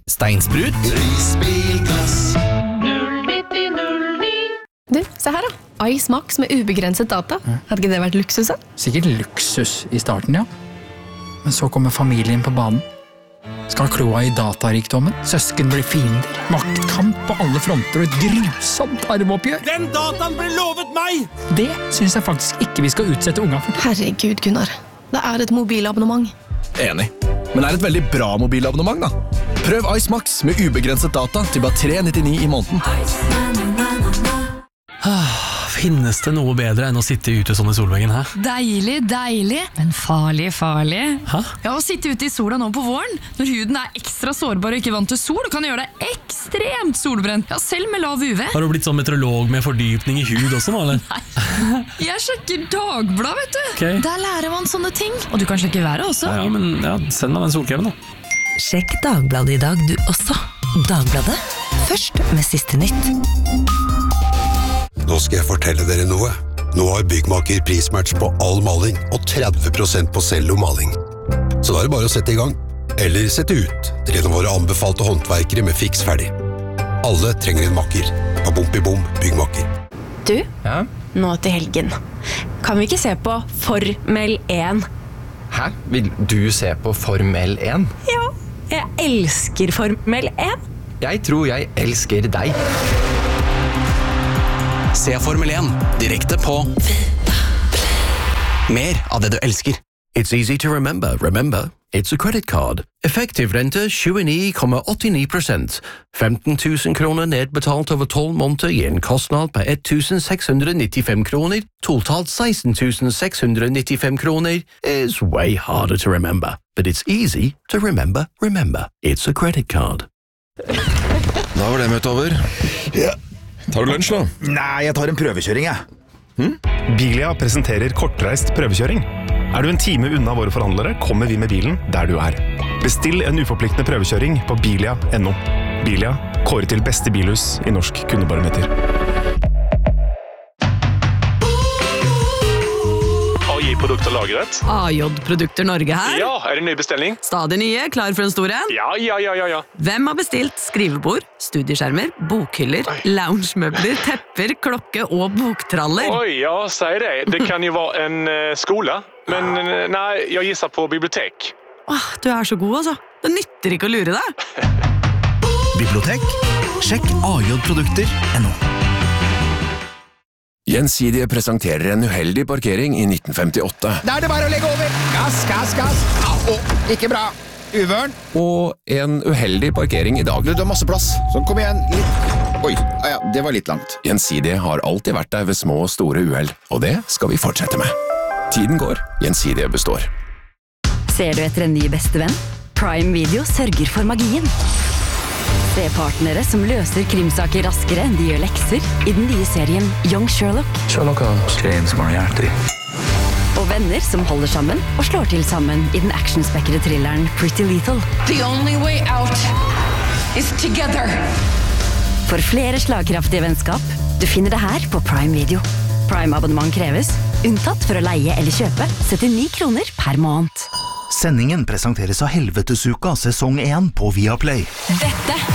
Steinsprut. Prisbilglass. 09009. Du, se her da. Ice Max med ubegrenset data. Hadde ikke det vært luksus da? Sikkert luksus I starten, ja. Men så kommer familien på banen. Skal kloa I datarikdommen. Søsken blir fiender. Maktkamp på alle fronter og et grusomt arveoppgjør. Den dataen ble lovet meg! Det synes jeg faktisk ikke vi skal utsette unga for. Herregud, Gunnar. Det er et mobilabonnement. Enig. Men det et veldig bra mobilabonnement da. Prøv Ice Max med ubegrenset data til bare 3,99 I måneden. Finnes det noe bedre enn å sitte ute sånn I solveggen, hæ? Deilig, deilig, men farlig, farlig. Hæ? Ja, å sitte ute I sola nå på våren, når huden ekstra sårbar og ikke vant til sol, kan gjøre deg ekstremt solbrent. Ja, selv med lav UV. Har du blitt sånn meteorolog med fordypning I hud også nå, eller? Nei, jeg sjekker Dagbladet, vet du. Ok. Der lærer man sånne ting. Og du kan sjekke været også. Ja, men send meg den solkremen da. Sjekk Dagbladet I dag du også. Dagbladet, først med siste nytt. Nå skal jeg fortelle dere noe. Nå har Byggmaker prismatch på all maling og 30% på cellomaling. Så da det bare å sette I gang. Eller sette ut. Til en av våre anbefalte håndverkere med fiks ferdig. Alle trenger en makker. Bom, Byggmaker. Du, nå til helgen. Kan vi ikke se på Formel 1? Hæ? Vil du se på Formel 1? Ja, jeg elsker Formel 1. Jeg tror jeg elsker deg. Se Formel 1 direkte på Mer av det du elsker. It's easy to remember. Remember, it's a credit card. Effektiv rente 29,89%. 15 000 kroner nedbetalt over 12 måneder gir en kostnad på 1,695 kroner. Totalt 16 695 kroner is way harder to remember. But it's easy to remember. Remember, it's a credit card. Da var det møtt over. Ja. Tar du lunsj da? Nei, jeg tar en prøvekjøring, jeg. Bilia presenterer kortreist prøvekjøring. Er du en time unna våre forhandlere, kommer vi med bilen der du er. Bestill en uforpliktende prøvekjøring på bilia.no. Bilia kårer til beste bilhus I norsk kundebarometer. AJ-produkter lagret. AJ-produkter Norge her. Ja, det ny bestelling? Stadig nye, klar for en stor en? Ja. Hvem har bestilt skrivebord, studieskjermer, bokhyller, loungemøbler, tepper, klokke og boktraller? Oi, ja, säg det. Det kan jo være en skola. Men nej, jeg gissar på bibliotek. Du så god altså. Det nytter ikke å lure deg. Bibliotek? Sjekk AJ-produkter.no. Gjensidige presenterer en uheldig parkering I 1958. Da det bare å legge over. Gass. Ikke bra. Uvørn. Og en uheldig parkering I dag. Du har masse plass. Så kom igjen. Litt. Oi, ja, det var litt langt. Gjensidige har alltid vært der ved små og store uheld, og det skal vi fortsette med. Tiden går, Gjensidige består. Ser du etter en ny bestevenn? Prime Video sørger for magien. Se partnere som løser krimsaker raskere enn de gjør lekser I den nye serien Young Sherlock. Sherlock Holmes, James Moriarty. Og venner som holder sammen og slår til sammen I den actionspekkede thrilleren Pretty Lethal. The only way out is together. For flere slagkraftige vennskap, du finner det her på Prime Video. Prime-abonnement kreves, unntatt for å leie eller kjøpe, 79 kroner per måned. Sendingen presenteres av Helvetesuka sesong 1 på Viaplay. Dette